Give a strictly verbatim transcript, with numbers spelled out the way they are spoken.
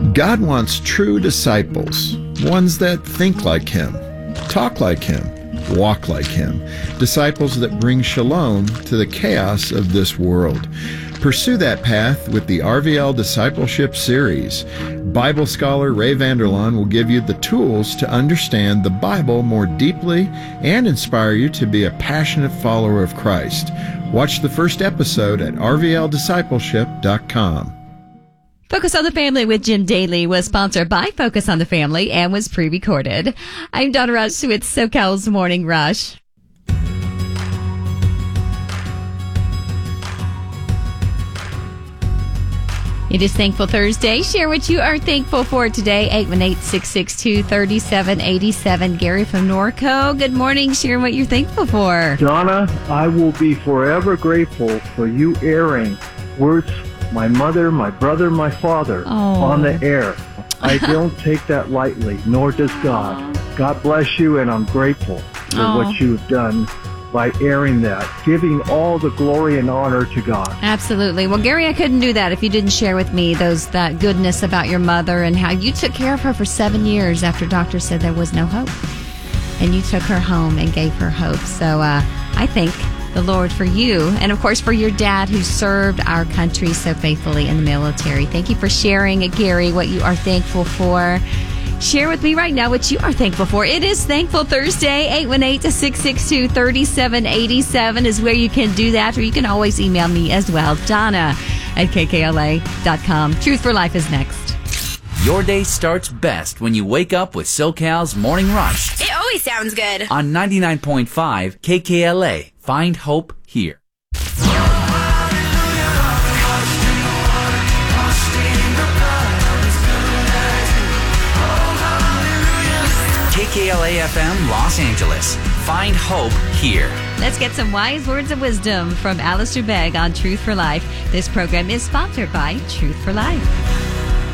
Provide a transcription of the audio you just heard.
God wants true disciples, ones that think like Him, talk like Him, walk like Him, disciples that bring shalom to the chaos of this world. Pursue that path with the R V L Discipleship Series. Bible scholar Ray Vander Laan will give you the tools to understand the Bible more deeply and inspire you to be a passionate follower of Christ. Watch the first episode at r v l discipleship dot com. Focus on the Family with Jim Daly was sponsored by Focus on the Family and was pre-recorded. I'm Donna Rush with SoCal's Morning Rush. It is Thankful Thursday. Share what you are thankful for today. eight one eight, six six two, three seven eight seven. Gary from Norco. Good morning. Share what you're thankful for. Donna, I will be forever grateful for you airing words my mother, my brother, my father oh. on the air. I don't take that lightly, nor does God. God bless you, and I'm grateful for oh. what you've done by airing that, giving all the glory and honor to God. Absolutely. Well, Gary, I couldn't do that if you didn't share with me those that goodness about your mother and how you took care of her for seven years after doctors said there was no hope. And you took her home and gave her hope. So uh, I thank the Lord for you, and of course for your dad who served our country so faithfully in the military. Thank you for sharing, Gary, what you are thankful for. Share with me right now what you are thankful for. It is Thankful Thursday. eight one eight, six six two, three seven eight seven is where you can do that, or you can always email me as well, Donna at k k l a dot com. Truth for Life is next. Your day starts best when you wake up with SoCal's Morning Rush. It always sounds good. On ninety-nine point five K K L A. Find hope here. K K L A F M Los Angeles. Find hope here. Let's get some wise words of wisdom from Alistair Begg on Truth for Life. This program is sponsored by Truth for Life.